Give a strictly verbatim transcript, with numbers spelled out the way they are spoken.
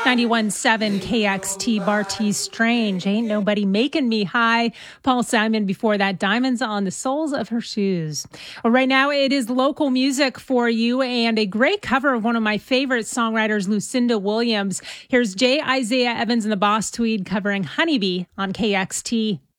ninety-one point seven K X T, Bartees Strange, Ain't Nobody Making Me High. Paul Simon before that, Diamonds on the Soles of Her Shoes. Well, right now it is local music for you and a great cover of one of my favorite songwriters, Lucinda Williams. Here's J. Isaiah Evans and the Boss Tweed covering Honeybee on K X T.